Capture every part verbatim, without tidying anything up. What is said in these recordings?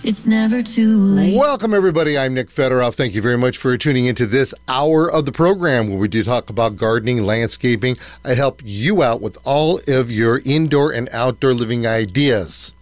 It's never too late. Welcome, everybody. I'm Nick Federoff. Thank you very much for tuning into this hour of the program where we do talk about gardening, landscaping. I help you out with all of your indoor and outdoor living ideas.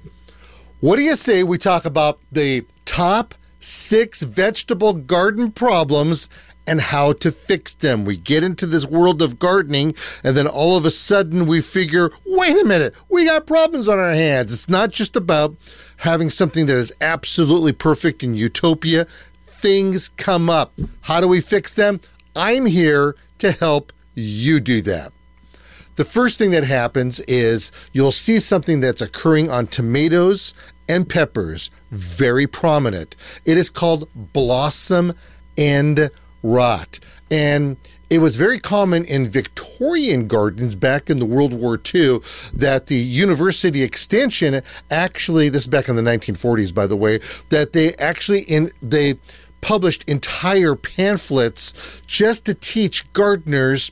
What do you say we talk about the top six vegetable garden problems and how to fix them? We get into this world of gardening, and then all of a sudden we figure, wait a minute, we got problems on our hands. It's not just about having something that is absolutely perfect in utopia. Things come up. How do we fix them? I'm here to help you do that. The first thing that happens is you'll see something that's occurring on tomatoes and peppers, very prominent. It is called blossom end rot. And it was very common in Victorian gardens back in the World War Two that the University Extension actually, this is back in the nineteen forties, by the way, that they actually in they published entire pamphlets just to teach gardeners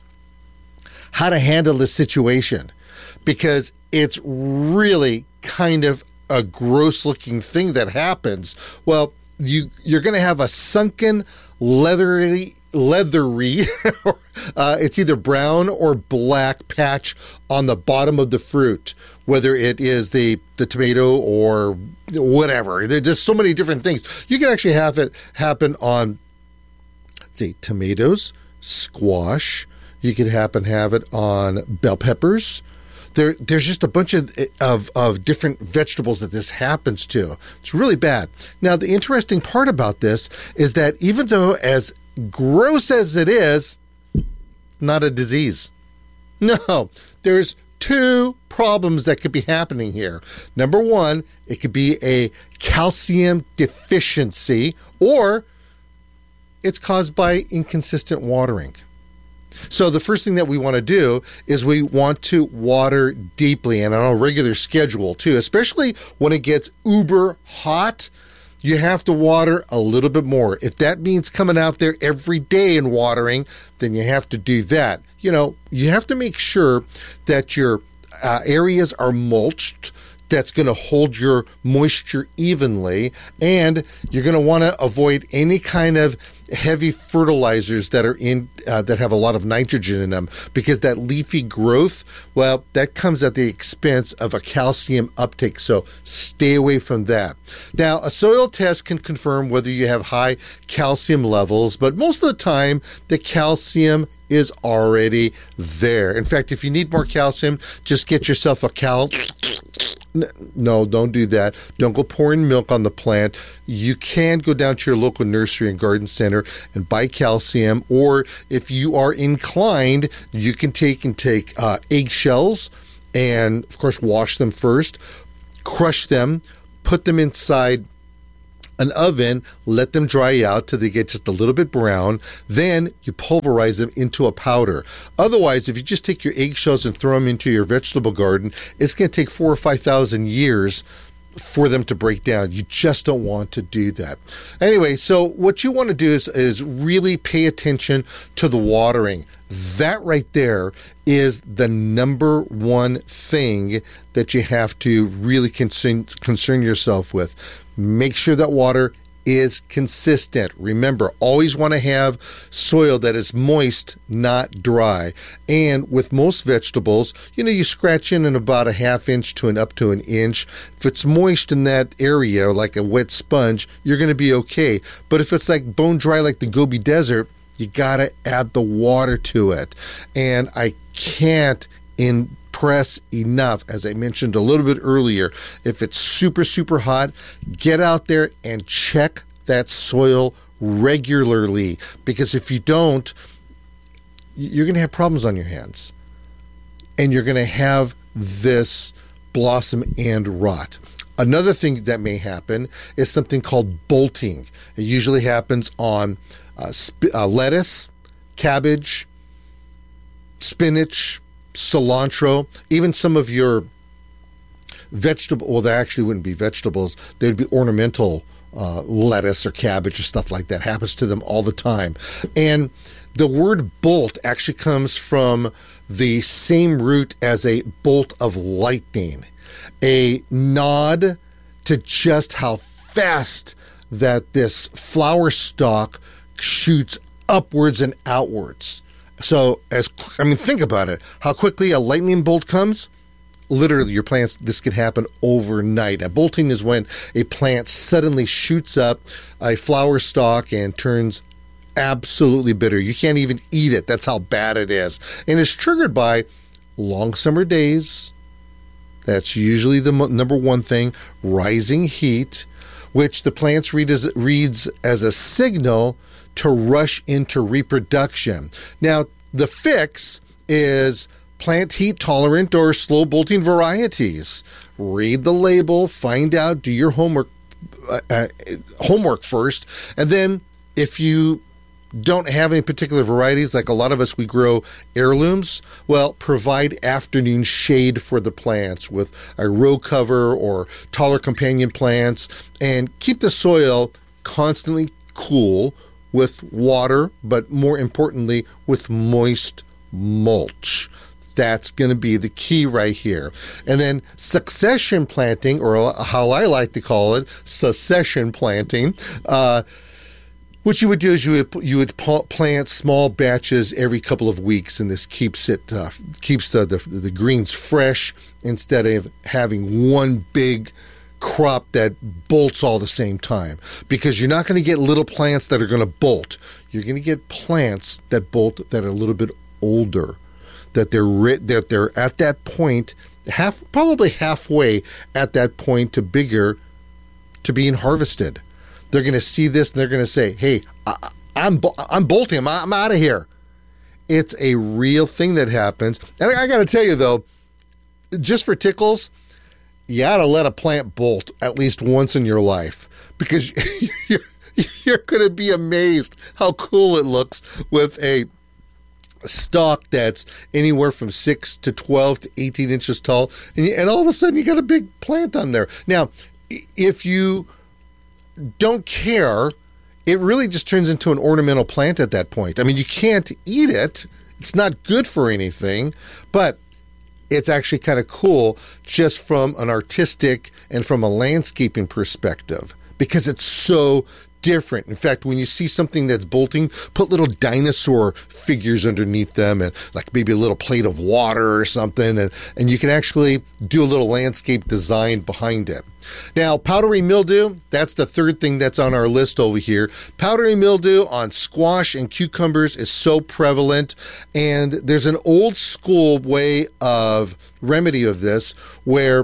how to handle this situation, because it's really kind of a gross looking thing that happens. Well, you you're going to have a sunken leathery leathery uh, it's either brown or black patch on the bottom of the fruit, whether it is the the tomato or whatever. There's just so many different things. You can actually have it happen on, say, tomatoes, squash. You could happen have it on bell peppers. There, there's just a bunch of, of of different vegetables that this happens to. It's really bad. Now, the interesting part about this is that even though as gross as it is, not a disease. No, there's two problems that could be happening here. Number one, it could be a calcium deficiency, or it's caused by inconsistent watering. So the first thing that we want to do is we want to water deeply and on a regular schedule too, especially when it gets uber hot. You have to water a little bit more. If that means coming out there every day and watering, then you have to do that. You know, you have to make sure that your uh, areas are mulched. That's going to hold your moisture evenly, and you're going to want to avoid any kind of heavy fertilizers that are in uh, that have a lot of nitrogen in them, because that leafy growth, well, that comes at the expense of a calcium uptake. So stay away from that. Now, a soil test can confirm whether you have high calcium levels, but most of the time the calcium is already there. In fact, if you need more calcium, just get yourself a cal. No, don't do that. Don't go pouring milk on the plant. You can go down to your local nursery and garden center and buy calcium, or if you are inclined, you can take and take uh, eggshells and, of course, wash them first, crush them, put them inside an oven, let them dry out till they get just a little bit brown. Then you pulverize them into a powder. Otherwise, if you just take your eggshells and throw them into your vegetable garden, it's going to take four or five thousand years for them to break down. You just don't want to do that. Anyway, so what you want to do is, is really pay attention to the watering. That right there is the number one thing that you have to really concern, concern yourself with. Make sure that water is consistent. Remember, always want to have soil that is moist, not dry. And with most vegetables, you know, you scratch in in about a half inch to an up to an inch. If it's moist in that area, like a wet sponge, you're going to be okay. But if it's like bone dry, like the Gobi Desert, you got to add the water to it. And I can't impress enough, as I mentioned a little bit earlier, if it's super, super hot, get out there and check that soil regularly, because if you don't, you're going to have problems on your hands, and you're going to have this blossom end rot. Another thing that may happen is something called bolting. It usually happens on uh, sp- uh, lettuce, cabbage, spinach, cilantro, even some of your vegetable, well, they actually wouldn't be vegetables. They'd be ornamental uh, lettuce or cabbage or stuff like that. Happens to them all the time. And the word bolt actually comes from the same root as a bolt of lightning, a nod to just how fast that this flower stalk shoots upwards and outwards. So, as I mean, think about it. How quickly a lightning bolt comes. Literally, your plants, this can happen overnight. Now, bolting is when a plant suddenly shoots up a flower stalk and turns absolutely bitter. You can't even eat it. That's how bad it is. And it's triggered by long summer days. That's usually the mo- number one thing. Rising heat, which the plants read as, reads as a signal to rush into reproduction. Now, the fix is plant heat tolerant or slow bolting varieties. Read the label, find out, do your homework uh, uh, homework first, and then if you don't have any particular varieties, like a lot of us, we grow heirlooms, well, provide afternoon shade for the plants with a row cover or taller companion plants, and keep the soil constantly cool with water, but more importantly, with moist mulch. That's going to be the key right here. And then succession planting, or how I like to call it, succession planting, uh, what you would do is you would you would plant small batches every couple of weeks, and this keeps it uh, keeps the, the the greens fresh instead of having one big crop that bolts all the same time. Because you're not going to get little plants that are going to bolt. You're going to get plants that bolt that are a little bit older, that they're that they're at that point, half probably halfway at that point to bigger, to being harvested. They're going to see this and they're going to say, hey, I, I'm I'm bolting. I'm, I'm out of here. It's a real thing that happens. And I, I got to tell you, though, just for tickles, you ought to let a plant bolt at least once in your life, because you're, you're going to be amazed how cool it looks with a stalk that's anywhere from six to twelve to eighteen inches tall. And, you, and all of a sudden, you got a big plant on there. Now, if you don't care, it really just turns into an ornamental plant at that point. I mean, you can't eat it. It's not good for anything, but it's actually kind of cool just from an artistic and from a landscaping perspective, because it's so different. In fact, when you see something that's bolting, put little dinosaur figures underneath them, and like maybe a little plate of water or something, and, and you can actually do a little landscape design behind it. Now, powdery mildew, that's the third thing that's on our list over here. Powdery mildew on squash and cucumbers is so prevalent, and there's an old school way of remedy of this where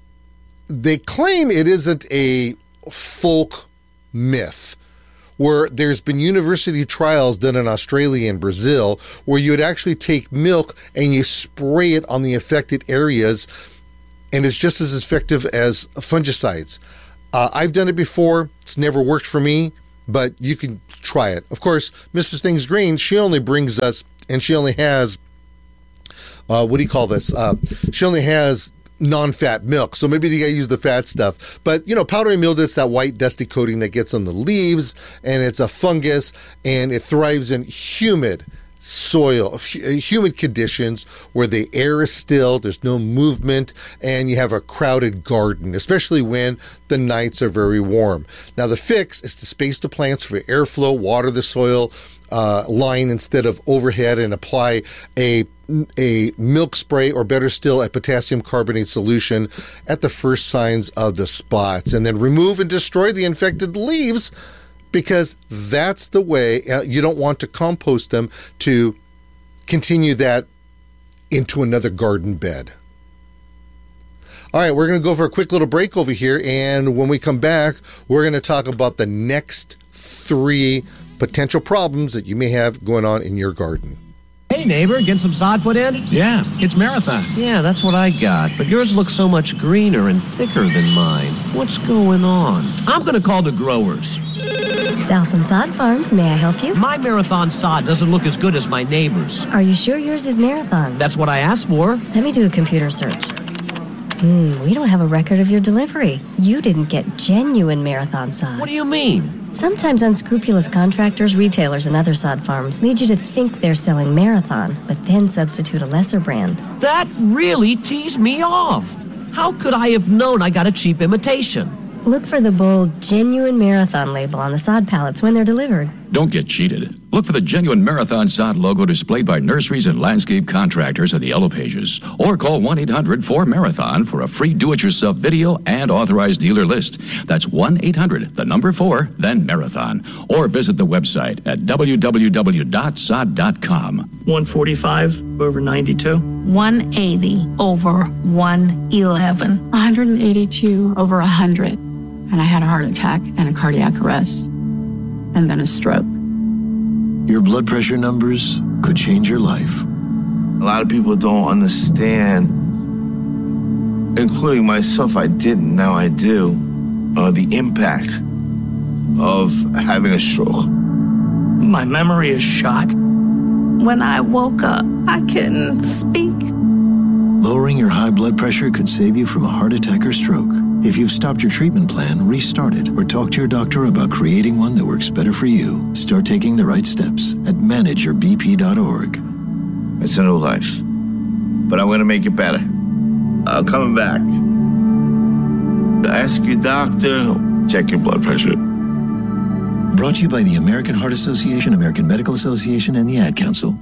they claim it isn't a folk myth, where there's been university trials done in Australia and Brazil where you would actually take milk and you spray it on the affected areas, and it's just as effective as fungicides. Uh, I've done it before. It's never worked for me, but you can try it. Of course, Missus Things Green, she only brings us, and she only has, uh, what do you call this? Uh, she only has non-fat milk, so maybe you gotta use the fat stuff. But you know, powdery mildew, it's that white dusty coating that gets on the leaves, and it's a fungus, and it thrives in humid soil, humid conditions where the air is still, there's no movement, and you have a crowded garden, especially when the nights are very warm. Now, the fix is to space the plants for airflow, water the soil uh, line instead of overhead, and apply a a milk spray, or better still, a potassium carbonate solution at the first signs of the spots, and then remove and destroy the infected leaves, because that's the way. Uh, you don't want to compost them to continue that into another garden bed. All right, we're going to go for a quick little break over here, and when we come back, we're going to talk about the next three potential problems that you may have going on in your garden. Hey, neighbor, get some sod put in? Yeah, it's Marathon. Yeah, that's what I got, but yours looks so much greener and thicker than mine. What's going on? I'm going to call the growers. Southland Sod Farms, may I help you? My Marathon sod doesn't look as good as my neighbor's. Are you sure yours is Marathon? That's what I asked for. Let me do a computer search. Hmm, we don't have a record of your delivery. You didn't get genuine Marathon sod. What do you mean? Sometimes unscrupulous contractors, retailers, and other sod farms lead you to think they're selling Marathon, but then substitute a lesser brand. That really teased me off. How could I have known I got a cheap imitation? Look for the bold, genuine Marathon label on the sod pallets when they're delivered. Don't get cheated. Look for the genuine Marathon sod logo displayed by nurseries and landscape contractors in the Yellow Pages. Or call one eight hundred four marathon for a free do-it-yourself video and authorized dealer list. That's one eight hundred, the number four, then Marathon. Or visit the website at w w w dot sod dot com. one forty-five over ninety-two. one eighty over one eleven. one hundred eighty-two over one hundred. And I had a heart attack and a cardiac arrest, and then a stroke. Your blood pressure numbers could change your life. A lot of people don't understand, including myself, I didn't, now I do, uh, the impact of having a stroke. My memory is shot. When I woke up, I couldn't speak. Lowering your high blood pressure could save you from a heart attack or stroke. If you've stopped your treatment plan, restart it, or talk to your doctor about creating one that works better for you. Start taking the right steps at manage your b p dot org. It's a new life, but I'm going to make it better. I'm coming back. Ask your doctor, check your blood pressure. Brought to you by the American Heart Association, American Medical Association, and the Ad Council.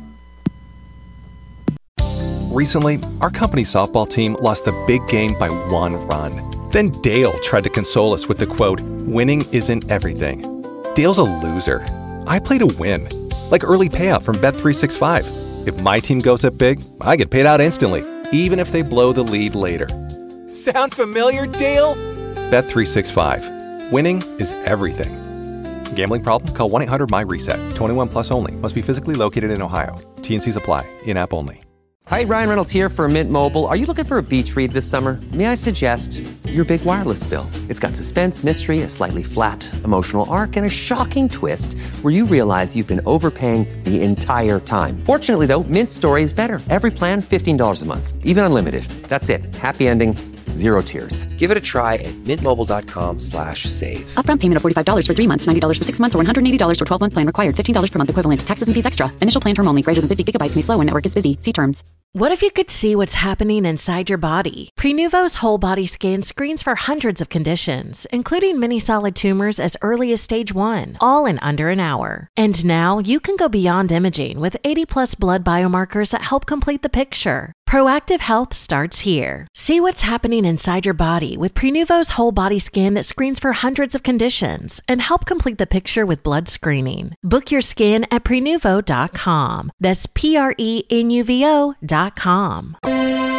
Recently, our company softball team lost the big game by one run. Then Dale tried to console us with the quote, "Winning isn't everything." Dale's a loser. I play to win, like early payout from Bet three sixty-five. If my team goes up big, I get paid out instantly, even if they blow the lead later. Sound familiar, Dale? Bet three sixty-five. Winning is everything. Gambling problem? Call one eight hundred my reset. twenty-one plus only. Must be physically located in Ohio. T and Cs apply. In-app only. Hi, Ryan Reynolds here for Mint Mobile. Are you looking for a beach read this summer? May I suggest your big wireless bill? It's got suspense, mystery, a slightly flat, emotional arc, and a shocking twist where you realize you've been overpaying the entire time. Fortunately, though, Mint's story is better. Every plan, fifteen dollars a month. Even unlimited. That's it. Happy ending. Zero tears. Give it a try at mintmobile.com slash save. Upfront payment of forty-five dollars for three months, ninety dollars for six months, or one hundred eighty dollars for twelve-month plan required. fifteen dollars per month equivalent. Taxes and fees extra. Initial plan term only. Greater than fifty gigabytes may slow when network is busy. See terms. What if you could see what's happening inside your body? Prenuvo's whole body scan screens for hundreds of conditions, including many solid tumors as early as stage one, all in under an hour. And now you can go beyond imaging with eighty plus blood biomarkers that help complete the picture. Proactive health starts here. See what's happening inside your body with Prenuvo's whole body scan that screens for hundreds of conditions and help complete the picture with blood screening. Book your scan at prenuvo dot com. That's P R E N U V O dot com.